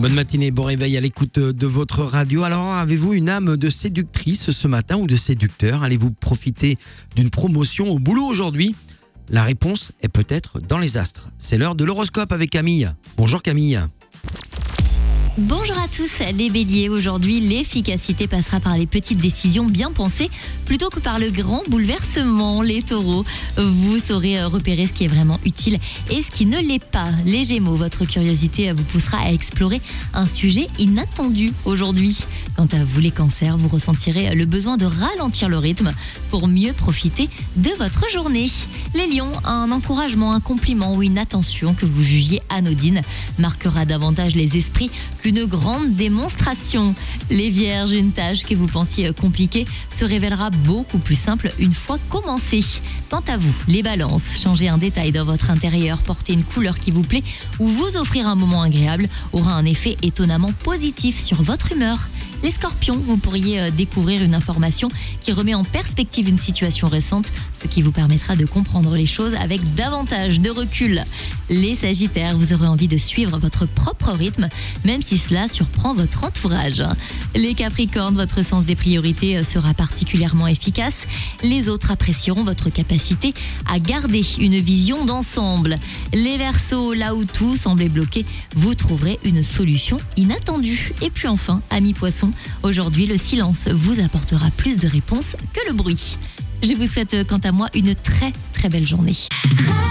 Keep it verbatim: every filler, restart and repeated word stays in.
Bonne matinée, bon réveil à l'écoute de votre radio. Alors, avez-vous une âme de séductrice ce matin ou de séducteur? Allez-vous profiter d'une promotion au boulot aujourd'hui? La réponse est peut-être dans les astres. C'est l'heure de l'horoscope avec Camille. Bonjour Camille. Bonjour à tous les béliers, aujourd'hui l'efficacité passera par les petites décisions bien pensées plutôt que par le grand bouleversement. Les taureaux, vous saurez repérer ce qui est vraiment utile et ce qui ne l'est pas. Les gémeaux, votre curiosité vous poussera à explorer un sujet inattendu aujourd'hui. Quant à vous les cancers, vous ressentirez le besoin de ralentir le rythme pour mieux profiter de votre journée. Les lions, un encouragement, un compliment ou une attention que vous jugiez anodine marquera davantage les esprits qu'une grande démonstration. Les vierges, une tâche que vous pensiez compliquée se révélera beaucoup plus simple une fois commencée. Quant à vous, les balances, changer un détail dans votre intérieur, porter une couleur qui vous plaît ou vous offrir un moment agréable aura un effet étonnamment positif sur votre humeur. Les scorpions, vous pourriez découvrir une information qui remet en perspective une situation récente, ce qui vous permettra de comprendre les choses avec davantage de recul. Les sagittaires, vous aurez envie de suivre votre propre rythme, même si cela surprend votre entourage. Les capricornes, votre sens des priorités sera particulièrement efficace. Les autres apprécieront votre capacité à garder une vision d'ensemble. Les verseaux, là où tout semblait bloqué, vous trouverez une solution inattendue. Et puis enfin, amis poissons, aujourd'hui, le silence vous apportera plus de réponses que le bruit. Je vous souhaite, quant à moi, une très très belle journée.